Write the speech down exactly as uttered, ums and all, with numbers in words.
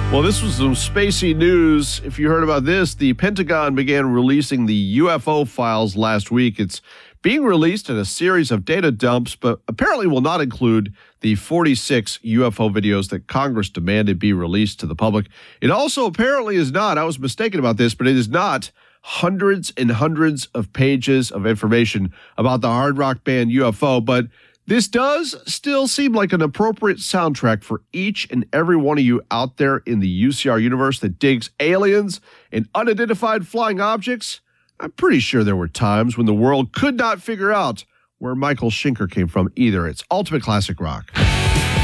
Well, this was some spacey news. If you heard about this, the Pentagon began releasing the U F O files last week. It's being released in a series of data dumps, but apparently will not include the forty-six U F O videos that Congress demanded be released to the public. It also apparently is not, I was mistaken about this, but it is not hundreds and hundreds of pages of information about the hard rock band U F O, but this does still seem like an appropriate soundtrack for each and every one of you out there in the U C R universe that digs aliens and unidentified flying objects. I'm pretty sure there were times when the world could not figure out where Michael Schenker came from either. It's Ultimate Classic Rock.